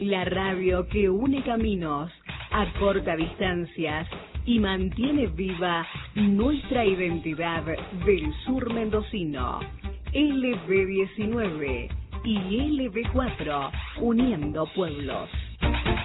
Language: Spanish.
la radio que une caminos, acorta distancias y mantiene viva nuestra identidad del sur mendocino. LB19 y LB4, uniendo pueblos.